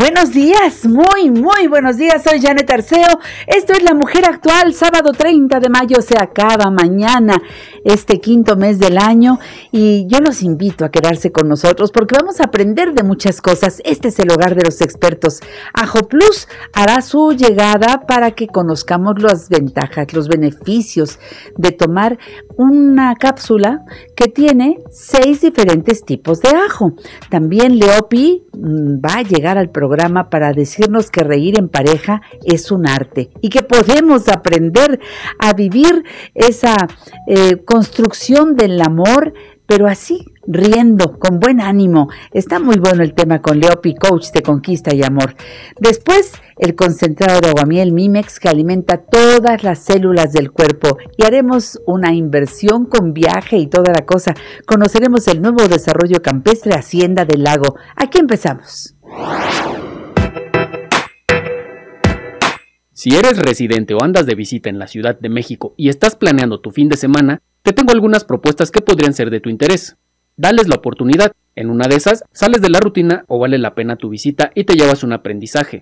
Buenos días, muy buenos días, soy Janet Arceo, esto es La Mujer Actual, sábado 30 de mayo, se acaba mañana este quinto mes del año y yo los invito a quedarse con nosotros porque vamos a aprender de muchas cosas. Este es el hogar de los expertos. Ajo Plus hará su llegada para que conozcamos las ventajas, los beneficios de tomar una cápsula que tiene 6 diferentes tipos de ajo. También Leopi va a llegar al programa para decirnos que reír en pareja es un arte y que podemos aprender a vivir esa construcción del amor, pero así, riendo, con buen ánimo. Está muy bueno el tema con Leopi, coach de conquista y amor. Después, el concentrado de aguamiel Mimex que alimenta todas las células del cuerpo y haremos una inversión con viaje y toda la cosa. Conoceremos el nuevo desarrollo campestre Hacienda del Lago. Aquí empezamos. Si eres residente o andas de visita en la Ciudad de México y estás planeando tu fin de semana, te tengo algunas propuestas que podrían ser de tu interés. Dales la oportunidad. En una de esas, sales de la rutina o vale la pena tu visita y te llevas un aprendizaje.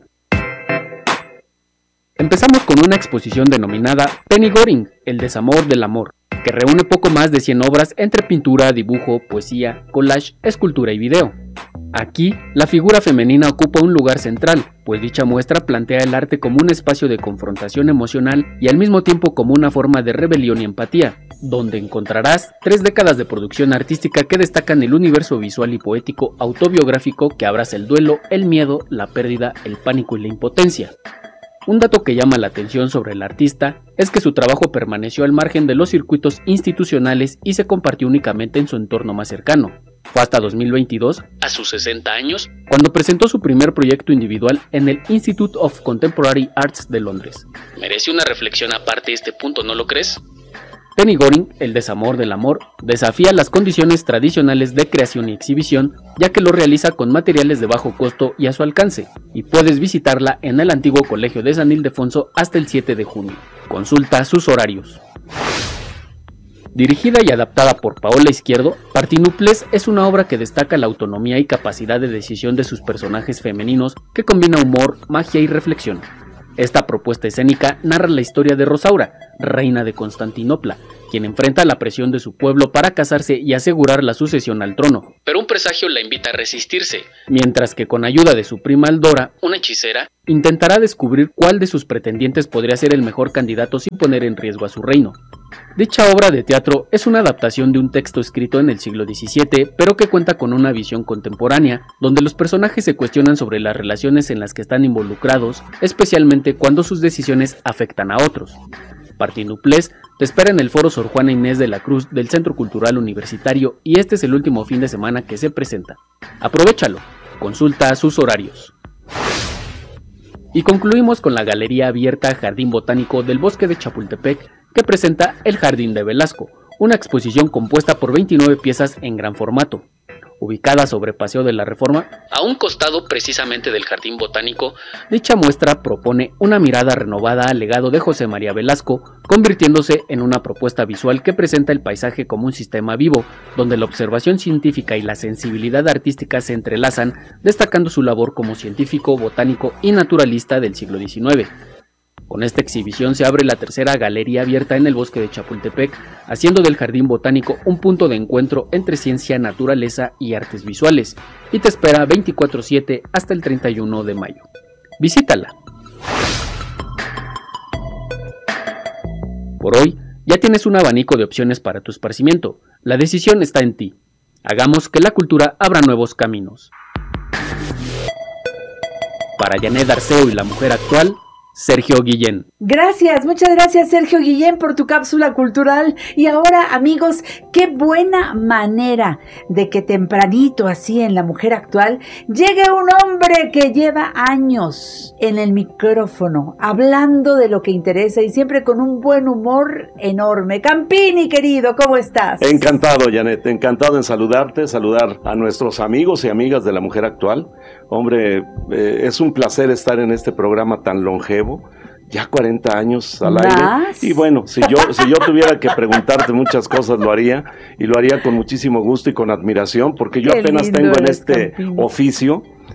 Empezamos con una exposición denominada Penny Goring, el desamor del amor, que reúne poco más de 100 obras entre pintura, dibujo, poesía, collage, escultura y video. Aquí, la figura femenina ocupa un lugar central, pues dicha muestra plantea el arte como un espacio de confrontación emocional y al mismo tiempo como una forma de rebelión y empatía, donde encontrarás 3 décadas de producción artística que destacan el universo visual y poético autobiográfico que abraza el duelo, el miedo, la pérdida, el pánico y la impotencia. Un dato que llama la atención sobre el artista es que su trabajo permaneció al margen de los circuitos institucionales y se compartió únicamente en su entorno más cercano. Fue hasta 2022, a sus 60 años, cuando presentó su primer proyecto individual en el Institute of Contemporary Arts de Londres. Merece una reflexión aparte este punto, ¿no lo crees? Penny Goring, el desamor del amor, desafía las condiciones tradicionales de creación y exhibición, ya que lo realiza con materiales de bajo costo y a su alcance, y puedes visitarla en el antiguo Colegio de San Ildefonso hasta el 7 de junio. Consulta sus horarios. Dirigida y adaptada por Paola Izquierdo, Partinuples es una obra que destaca la autonomía y capacidad de decisión de sus personajes femeninos que combina humor, magia y reflexión. Esta propuesta escénica narra la historia de Rosaura, reina de Constantinopla, quien enfrenta la presión de su pueblo para casarse y asegurar la sucesión al trono. Pero un presagio la invita a resistirse, mientras que con ayuda de su prima Aldora, una hechicera, intentará descubrir cuál de sus pretendientes podría ser el mejor candidato sin poner en riesgo a su reino. Dicha obra de teatro es una adaptación de un texto escrito en el siglo XVII, pero que cuenta con una visión contemporánea, donde los personajes se cuestionan sobre las relaciones en las que están involucrados, especialmente cuando sus decisiones afectan a otros. Partinuples te espera en el Foro Sor Juana Inés de la Cruz del Centro Cultural Universitario y este es el último fin de semana que se presenta. Aprovéchalo, consulta sus horarios. Y concluimos con la Galería Abierta Jardín Botánico del Bosque de Chapultepec, que presenta El Jardín de Velasco, una exposición compuesta por 29 piezas en gran formato. Ubicada sobre Paseo de la Reforma, a un costado precisamente del Jardín Botánico, dicha muestra propone una mirada renovada al legado de José María Velasco, convirtiéndose en una propuesta visual que presenta el paisaje como un sistema vivo, donde la observación científica y la sensibilidad artística se entrelazan, destacando su labor como científico, botánico y naturalista del siglo XIX. Con esta exhibición se abre la tercera galería abierta en el Bosque de Chapultepec, haciendo del Jardín Botánico un punto de encuentro entre ciencia, naturaleza y artes visuales, y te espera 24/7 hasta el 31 de mayo. Visítala. Por hoy, ya tienes un abanico de opciones para tu esparcimiento. La decisión está en ti. Hagamos que la cultura abra nuevos caminos. Para Janet Arceo y La Mujer Actual, Sergio Guillén. Gracias, muchas gracias Sergio Guillén por tu cápsula cultural. Y ahora, amigos, qué buena manera de que tempranito, así en La Mujer Actual, llegue un hombre que lleva años en el micrófono, hablando de lo que interesa y siempre con un buen humor enorme. Campini, querido, ¿cómo estás? Encantado, Janet, encantado en saludarte, saludar a nuestros amigos y amigas de La Mujer Actual. Hombre, es un placer estar en este programa tan longevo, ya 40 años al aire. Y bueno, si yo tuviera que preguntarte muchas cosas, lo haría, y lo haría con muchísimo gusto y con admiración, porque yo apenas tengo en este oficio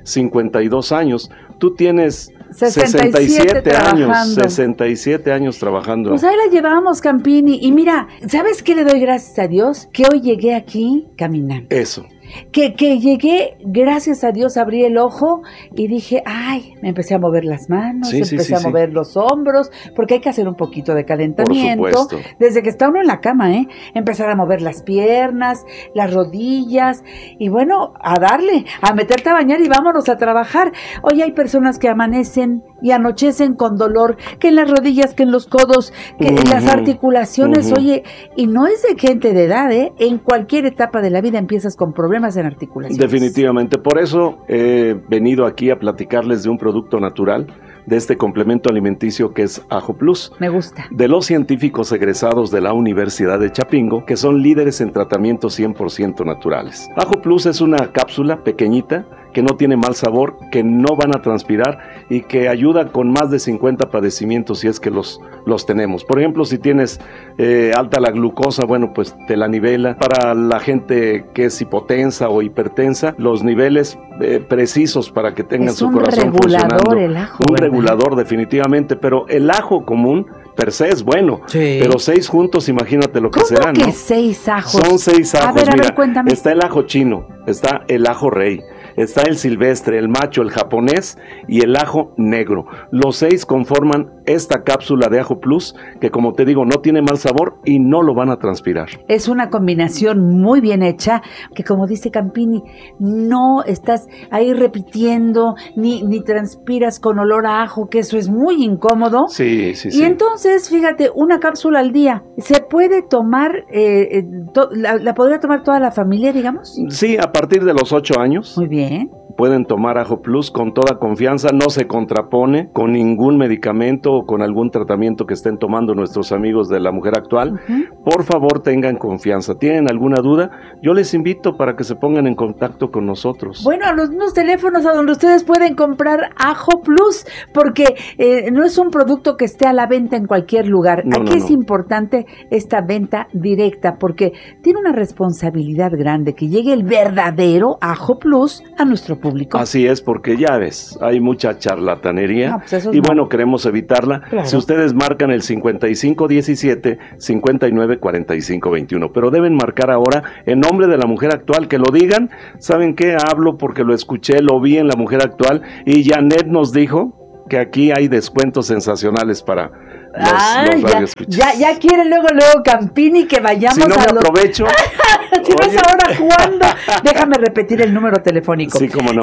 52 años. Tú tienes 67 años, 67 años trabajando. Pues ahí la llevábamos, Campini. Y mira, ¿sabes qué le doy gracias a Dios? Que hoy llegué aquí caminando. Eso. Que llegué, gracias a Dios, abrí el ojo y dije, ay, me empecé a mover las manos, empecé a mover los hombros, porque hay que hacer un poquito de calentamiento. Por supuesto. Desde que está uno en la cama, empezar a mover las piernas, las rodillas, y bueno, a darle, a meterte a bañar y vámonos a trabajar. Hoy hay personas que amanecen y anochecen con dolor, que en las rodillas, que en los codos, que en las articulaciones, oye, y no es de gente de edad, en cualquier etapa de la vida empiezas con problemas en articulaciones. Definitivamente, por eso he venido aquí a platicarles de un producto natural, de este complemento alimenticio que es Ajo Plus. Me gusta. De los científicos egresados de la Universidad de Chapingo, que son líderes en tratamientos 100% naturales. Ajo Plus es una cápsula pequeñita, que no tiene mal sabor, que no van a transpirar y que ayuda con más de 50 padecimientos si es que los tenemos. Por ejemplo, si tienes alta la glucosa, bueno, pues te la nivela. Para la gente que es hipotensa o hipertensa, los niveles precisos para que tengan su corazón funcionando. El ajo, un regulador definitivamente, pero el ajo común per se es bueno, pero 6 juntos, imagínate lo que serán, ¿no? ¿Cómo que 6 ajos? Son 6 ajos, a ver, cuéntame. Está el ajo chino, está el ajo rey, está el silvestre, el macho, el japonés y el ajo negro. Los 6 conforman esta cápsula de Ajo Plus, que como te digo, no tiene mal sabor y no lo van a transpirar. Es una combinación muy bien hecha, que como dice Campini, no estás ahí repitiendo, ni transpiras con olor a ajo, que eso es muy incómodo. Sí. Y entonces, fíjate, una cápsula al día, ¿se puede tomar, la podría tomar toda la familia, digamos? Sí, a partir de los 8 años. Muy bien. Pueden tomar Ajo Plus con toda confianza, no se contrapone con ningún medicamento o con algún tratamiento que estén tomando nuestros amigos de la mujer actual. Por favor, tengan confianza. ¿Tienen alguna duda? Yo les invito para que se pongan en contacto con nosotros. Bueno, a los mismos teléfonos a donde ustedes pueden comprar Ajo Plus, porque no es un producto que esté a la venta en cualquier lugar. Aquí es importante esta venta directa, porque tiene una responsabilidad grande que llegue el verdadero Ajo Plus a nuestro público. Así es, porque ya ves, hay mucha charlatanería y bueno, queremos evitarla. Claro. Si ustedes marcan el 5517-594521, pero deben marcar ahora en nombre de la mujer actual, que lo digan. ¿Saben qué? Hablo porque lo escuché, lo vi en la mujer actual y Janet nos dijo que aquí hay descuentos sensacionales para los radioescuchas. Ya quiere luego Campini que vayamos si no me aprovecho. Si no es ahora, ¿cuándo? Déjame repetir el número telefónico. Sí, cómo no.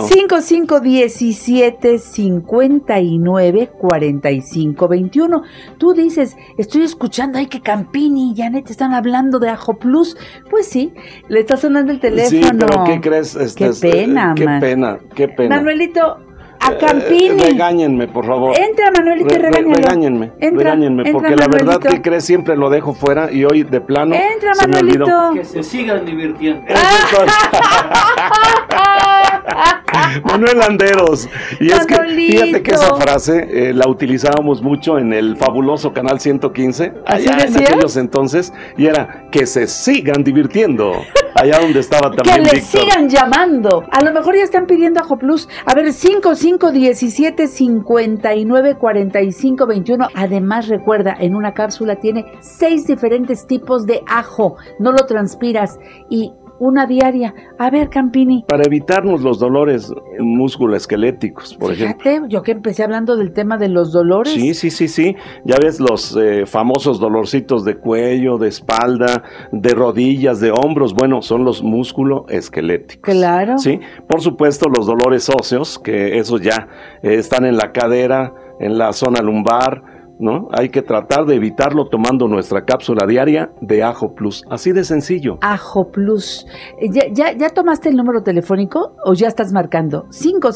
5517-594521. Tú dices, estoy escuchando ahí que Campini y Janet están hablando de Ajo Plus. Pues sí, le está sonando el teléfono. Sí, pero ¿qué crees? Qué pena, qué pena. Manuelito, a Campini. Regáñenme, por favor. Entra, Manuelito, y regáñenme. Regáñenme, porque la verdad que crees siempre lo dejo fuera y hoy de plano entra, se Manuelito. me olvidó. Que se sigan divirtiendo. Manuel Landeros. Y es que fíjate que esa frase la utilizábamos mucho en el fabuloso Canal 115, allá en aquellos entonces, y era que se sigan divirtiendo. Allá donde estaba también que le Víctor. sigan llamando. A lo mejor ya están pidiendo Ajo Plus. A ver, 5517-594521. Además, recuerda, en una cápsula tiene 6 diferentes tipos de ajo. No lo transpiras y una diaria. A ver, Campini. Para evitarnos los dolores musculoesqueléticos, por ejemplo. Fíjate, yo que empecé hablando del tema de los dolores. Sí. Ya ves los famosos dolorcitos de cuello, de espalda, de rodillas, de hombros. Bueno, son los musculoesqueléticos. Claro. Sí, por supuesto los dolores óseos, que esos ya están en la cadera, en la zona lumbar, ¿no? Hay que tratar de evitarlo tomando nuestra cápsula diaria de Ajo Plus, así de sencillo. Ajo Plus. ¿Ya tomaste el número telefónico o ya estás marcando?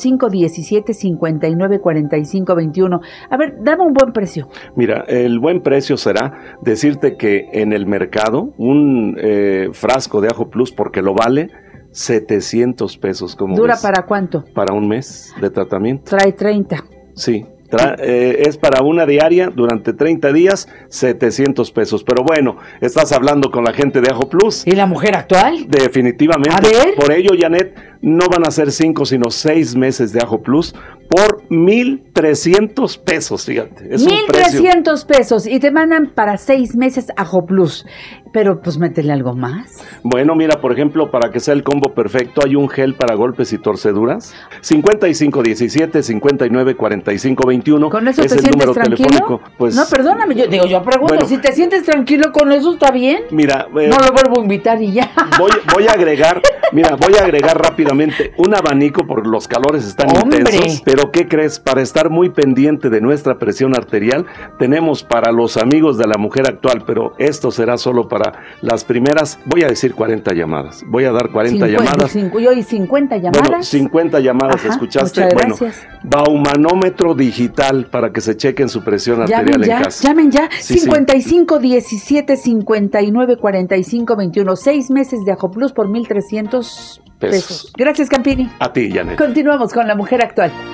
5517-594521. A ver, dame un buen precio. Mira, el buen precio será decirte que en el mercado un frasco de Ajo Plus, porque lo vale, 700 pesos. ¿Cómo ¿Dura ves? para cuánto? Para un mes de tratamiento. Trae 30. Sí. Es para una diaria durante 30 días, 700 pesos. Pero bueno, estás hablando con la gente de Ajo Plus. ¿Y la mujer actual? Definitivamente. A ver. Por ello, Janet, no van a ser 5, sino 6 meses de Ajo Plus por 1,300 pesos, fíjate. Es 1,300 pesos y te mandan para 6 meses Ajo Plus. Pero pues métele algo más. Bueno, mira, por ejemplo, para que sea el combo perfecto, hay un gel para golpes y torceduras. 5517-594521. ¿Con eso es te el sientes número tranquilo? telefónico. Pues, no, perdóname, yo pregunto, bueno, si te sientes tranquilo con eso, ¿está bien? Mira, no lo vuelvo a invitar y ya. Voy a agregar rápidamente un abanico porque los calores están intensos. Pero ¿qué crees? Para estar muy pendiente de nuestra presión arterial, tenemos para los amigos de la mujer actual, pero esto será solo para las primeras, voy a decir 40 llamadas. Voy a dar 40 llamadas. ¿Y 50 llamadas? Bueno, 50 llamadas, ajá, ¿escuchaste? Muchas bueno, gracias. Baumanómetro digital para que se chequen su presión arterial en casa. Llamen ya, Sí, 5517-594521. 6 meses de Ajo Plus por 1,300 pesos. Gracias, Campini. A ti, Janet. Continuamos con la mujer actual.